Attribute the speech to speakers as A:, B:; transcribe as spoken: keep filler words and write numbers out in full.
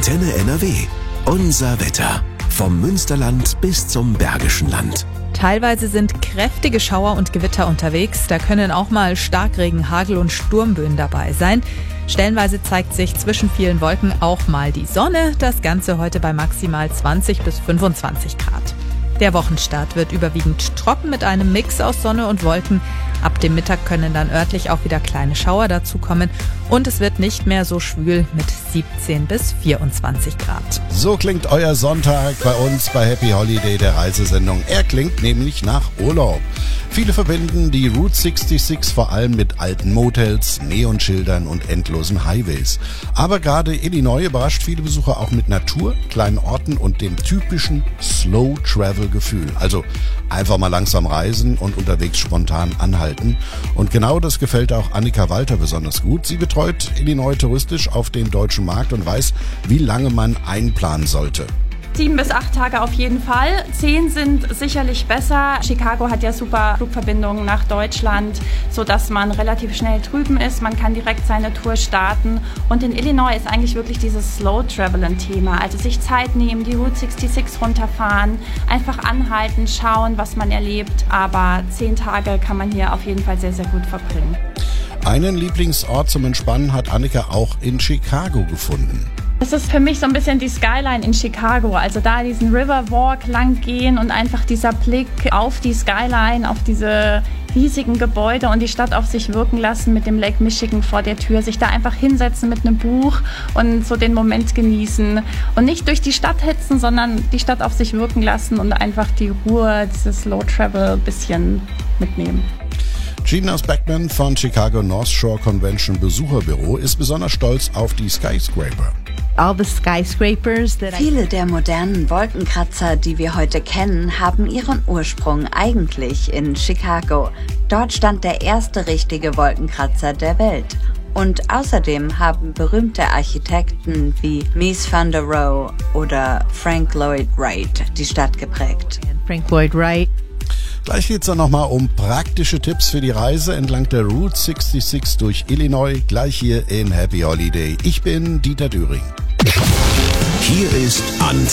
A: Antenne N R W. Unser Wetter. Vom Münsterland bis zum Bergischen Land.
B: Teilweise sind kräftige Schauer und Gewitter unterwegs. Da können auch mal Starkregen, Hagel und Sturmböen dabei sein. Stellenweise zeigt sich zwischen vielen Wolken auch mal die Sonne. Das Ganze heute bei maximal zwanzig bis fünfundzwanzig Grad. Der Wochenstart wird überwiegend trocken mit einem Mix aus Sonne und Wolken. Ab dem Mittag können dann örtlich auch wieder kleine Schauer dazukommen. Und es wird nicht mehr so schwül mit siebzehn bis vierundzwanzig Grad.
C: So klingt euer Sonntag bei uns bei Happy Holiday, der Reisesendung. Er klingt nämlich nach Urlaub. Viele verbinden die Route sechsundsechzig vor allem mit alten Motels, Neonschildern und endlosen Highways. Aber gerade Illinois überrascht viele Besucher auch mit Natur, kleinen Orten und dem typischen Slow-Travel-Gefühl. Also einfach mal langsam reisen und unterwegs spontan anhalten. Und genau das gefällt auch Annika Walter besonders gut. Sie betreut Illinois touristisch auf dem deutschen Markt und weiß, wie lange man einplanen sollte.
D: Sieben bis acht Tage auf jeden Fall. Zehn sind sicherlich besser. Chicago hat ja super Flugverbindungen nach Deutschland, sodass man relativ schnell drüben ist. Man kann direkt seine Tour starten. Und in Illinois ist eigentlich wirklich dieses Slow Travel ein Thema. Also sich Zeit nehmen, die Route sechsundsechzig runterfahren, einfach anhalten, schauen, was man erlebt. Aber zehn Tage kann man hier auf jeden Fall sehr, sehr gut verbringen.
C: Einen Lieblingsort zum Entspannen hat Annika auch in Chicago gefunden.
D: Das ist für mich so ein bisschen die Skyline in Chicago, also da diesen Riverwalk lang gehen und einfach dieser Blick auf die Skyline, auf diese riesigen Gebäude und die Stadt auf sich wirken lassen mit dem Lake Michigan vor der Tür, sich da einfach hinsetzen mit einem Buch und so den Moment genießen und nicht durch die Stadt hetzen, sondern die Stadt auf sich wirken lassen und einfach die Ruhe, dieses Slow Travel ein bisschen mitnehmen.
C: Gina Speckman von Chicago North Shore Convention Besucherbüro ist besonders stolz auf die Skyscraper.
E: All the skyscrapers that
F: Viele der modernen Wolkenkratzer, die wir heute kennen, haben ihren Ursprung eigentlich in Chicago. Dort stand der erste richtige Wolkenkratzer der Welt. Und außerdem haben berühmte Architekten wie Mies van der Rohe oder Frank Lloyd Wright die Stadt geprägt.
E: Frank Lloyd Wright.
C: Gleich geht's dann nochmal um praktische Tipps für die Reise entlang der Route sechsundsechzig durch Illinois, gleich hier in Happy Holiday. Ich bin Dieter Düring.
A: Hier ist Antenne